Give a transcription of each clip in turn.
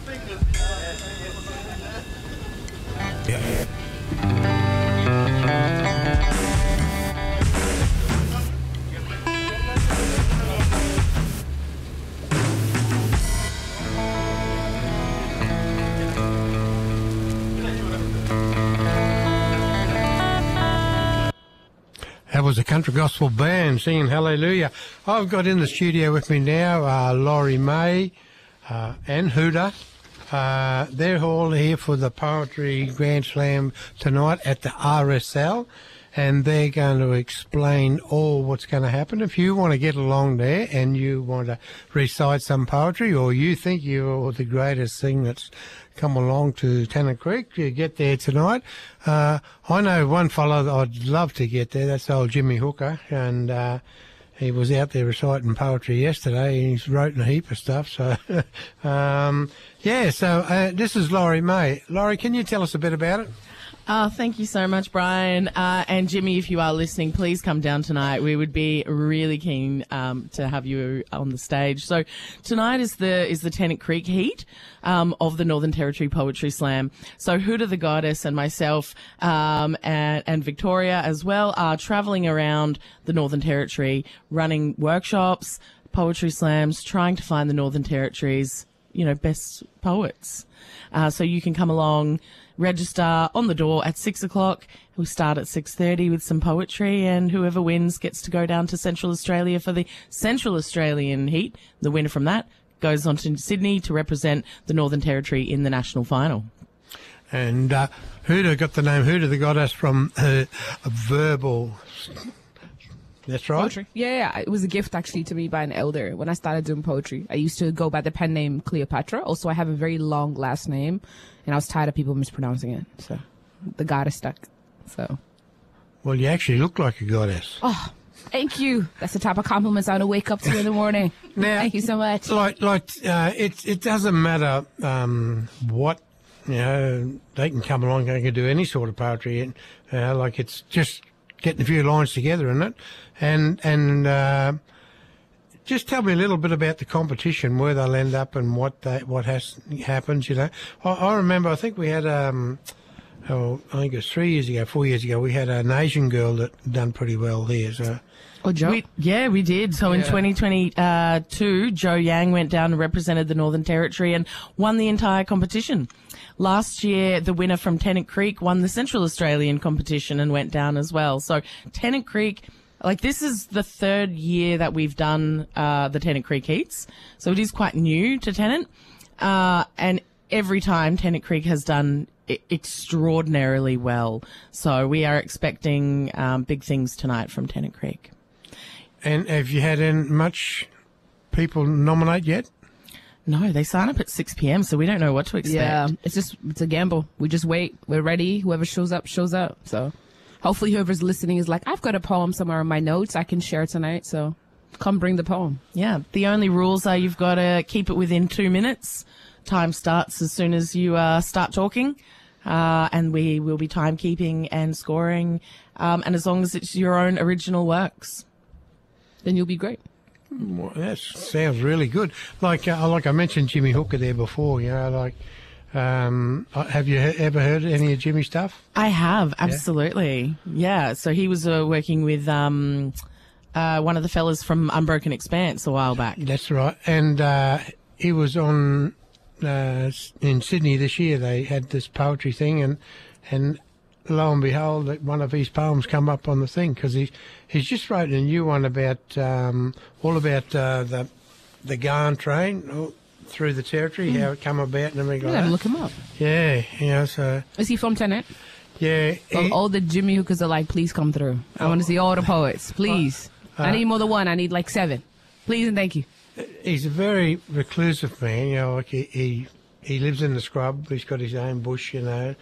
That was a country gospel band singing Hallelujah. I've got in the studio with me now Laurie May and Huda. They're all here for the Poetry Grand Slam tonight at the RSL, and they're going to explain all what's going to happen. If you want to get along there and you want to recite some poetry, or you think you're the greatest thing that's come along to Tennant Creek, you get there tonight. I know one fellow that I'd love to get there. That's old Jimmy Hooker, and he was out there reciting poetry yesterday, and he's written a heap of stuff. So, this is Laurie May. Laurie, can you tell us a bit about it? Thank you so much, Brian. And Jimmy, if you are listening, please come down tonight. We would be really keen to have you on the stage. So tonight is the Tennant Creek heat of the Northern Territory Poetry Slam. So Huda the Goddess and myself and Victoria as well are travelling around the Northern Territory, running workshops, poetry slams, trying to find the Northern Territory's, best poets. So you can come along, register on the door at 6 o'clock. We'll start at 6:30 with some poetry, and whoever wins gets to go down to Central Australia for the Central Australian heat. The winner from that goes on to Sydney to represent the Northern Territory in the national final. And Huda got the name Huda the Goddess from her verbal. That's right. Poetry. Yeah, it was a gift actually to me by an elder when I started doing poetry. I used to go by the pen name Cleopatra. Also, I have a very long last name, and I was tired of people mispronouncing it. So the goddess stuck. So. Well, you actually look like a goddess. Oh, thank you. That's the type of compliments I want to wake up to in the morning. Now, thank you so much. It doesn't matter what, they can come along, they can do any sort of poetry. And, it's just getting a few lines together, isn't it? And just tell me a little bit about the competition, where they'll end up and what happens. I remember, I think we had I think it was 4 years ago, we had an Asian girl that done pretty well there. So. Oh, Joe? We did. So in 2022, Joe Yang went down and represented the Northern Territory and won the entire competition. Last year, the winner from Tennant Creek won the Central Australian competition and went down as well. So Tennant Creek, this is the third year that we've done the Tennant Creek heats. So it is quite new to Tennant. And every time Tennant Creek has done extraordinarily well. So we are expecting big things tonight from Tennant Creek. And have you had much people nominate yet? No, they sign up at 6 p.m, so we don't know what to expect. Yeah, it's a gamble. We just wait. We're ready. Whoever shows up, shows up. So hopefully whoever's listening is like, I've got a poem somewhere in my notes I can share tonight, so come bring the poem. Yeah, the only rules are you've got to keep it within 2 minutes. Time starts as soon as you start talking, and we will be timekeeping and scoring, and as long as it's your own original works, then you'll be great. Well, that sounds really good. Like I mentioned Jimmy Hooker there before, have you ever heard any of Jimmy's stuff? I have, absolutely. Yeah, so he was working with one of the fellas from Unbroken Expanse a while back. That's right. And he was on in Sydney this year. They had this poetry thing, and lo and behold, one of his poems come up on the thing, because he's just wrote a new one about all about the Garn train through the territory, how it come about and everything like that. Look him up. Yeah, so. Is he from Tennant? Yeah. All the Jimmy Hookers are like, please come through. I want to see all the poets, please. I need more than one. I need like 7. Please and thank you. He's a very reclusive man, he lives in the scrub. He's got his own bush, he's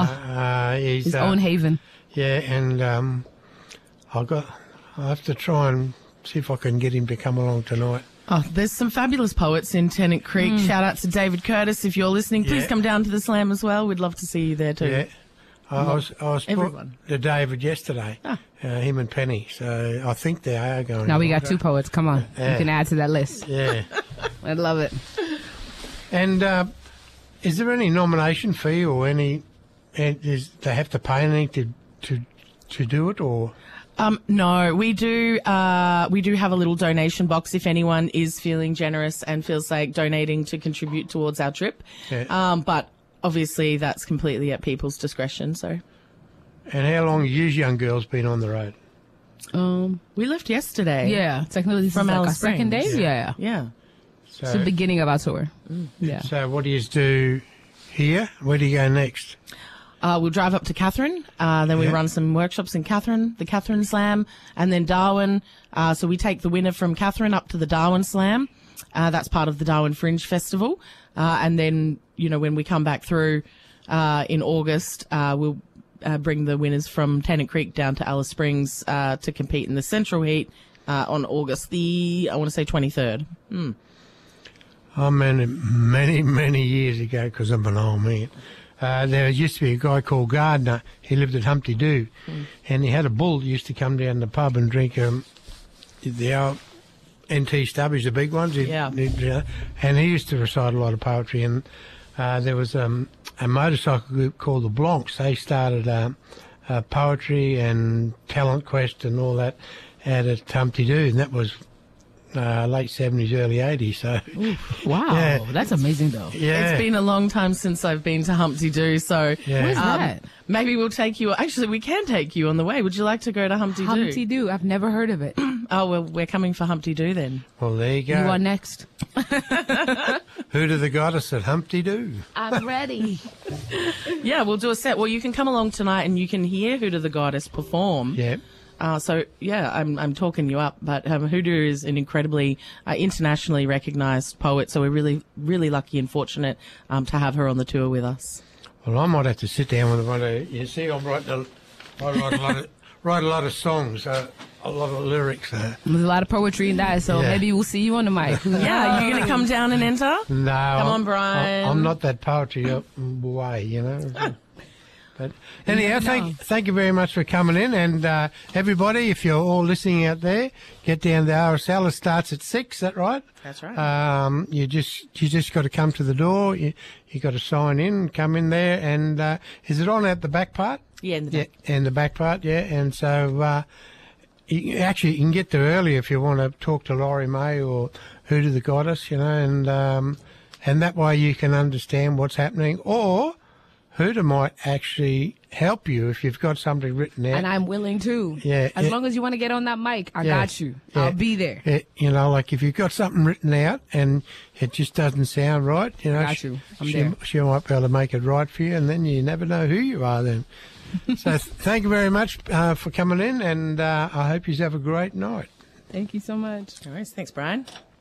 his own haven. Yeah, and I have to try and see if I can get him to come along tonight. Oh, there's some fabulous poets in Tennant Creek. Shout out to David Curtis if you're listening. Please come down to the slam as well. We'd love to see you there too. Yeah. I was everyone to David yesterday, him and Penny. So I think they are going. Now we got 2 poets. Come on, you can add to that list. Yeah, I'd love it. And Is there any nomination fee or any? Is they have to pay anything to do it, or? No, we do have a little donation box if anyone is feeling generous and feels like donating to contribute towards our trip. Yeah. But obviously that's completely at people's discretion. So. And how long have you young girls been on the road? We left yesterday. Yeah, technically this From is like Alice our second day. Springs. Yeah. Yeah. It's the beginning of our tour. Yeah. So what do you do here? Where do you go next? We'll drive up to Catherine, then we Yeah. run some workshops in Catherine, the Catherine Slam, and then Darwin. So we take the winner from Catherine up to the Darwin Slam. That's part of the Darwin Fringe Festival. And then, when we come back through in August, we'll bring the winners from Tennant Creek down to Alice Springs to compete in the Central Heat on August the, I want to say 23rd. I mean, many years ago, because I'm an old man, there used to be a guy called Gardner. He lived at Humpty Doo, and he had a bull that used to come down the pub and drink the old NT Stubbies, the big ones. Yeah. And he used to recite a lot of poetry. And there was a motorcycle group called the Blancs. They started poetry and talent quest and all that out at Humpty Doo, and that was late 70s, early 80s. So Wow, Yeah. that's amazing though. yeah, It's been a long time since I've been to Humpty Doo, so Yeah. Where's that? maybe we'll take you. Actually, we can take you on the way. Would you like to go to Humpty Doo? Humpty Doo. I've never heard of it. Oh, well, we're coming for Humpty Doo then. well, there you You go. are next. Who to the goddess at Humpty Doo? I'm ready. Yeah, we'll do a set. Well, you can come along tonight and you can hear Hoodoo the Goddess perform. Yeah. So yeah, I'm talking you up, but Hoodoo is an incredibly internationally recognised poet. So we're really lucky and fortunate to have her on the tour with us. Well, I might have to sit down with one of you. See, I'm writing write a lot of songs, a lot of lyrics. There's a lot of poetry in that, so Yeah. maybe we'll see you on the mic. Yeah, you're gonna come down and enter. No, Come on, Brian. I'm not that poetry way, But anyhow, thank you very much for coming in, and everybody, if you're all listening out there, get down to RSL. It starts at 6. Is that right? That's right. You just got to come to the door. You got to sign in, come in there, and is it on at the back part? Yeah, in the back. Yeah, in the back part. Yeah, and so you can get there early if you want to talk to Laurie May or Hoodoo the Goddess, and that way you can understand what's happening, or Hoodoo might actually help you if you've got something written out. And I'm willing to. Yeah, As yeah. long as you want to get on that mic, I Yeah, got you. yeah. I'll be there. Like if you've got something written out and it just doesn't sound right, Got you. I'm there. she might be able to make it right for you, and then you never know who you are then. So thank you very much for coming in, and I hope you have a great night. Thank you so much. All right, thanks, Brian.